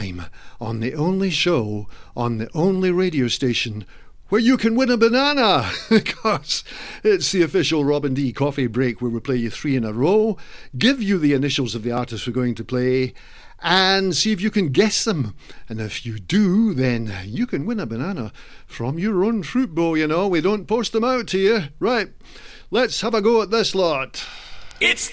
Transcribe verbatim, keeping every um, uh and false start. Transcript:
time on the only show on the only radio station where you can win a banana, because it's the official Robin D Coffee Break, where we play you three in a row, give you the initials of the artist we're going to play, and see if you can guess them. And if you do, then you can win a banana from your own fruit bowl, you know. We don't post them out to you. Right, let's have a go at this lot. It's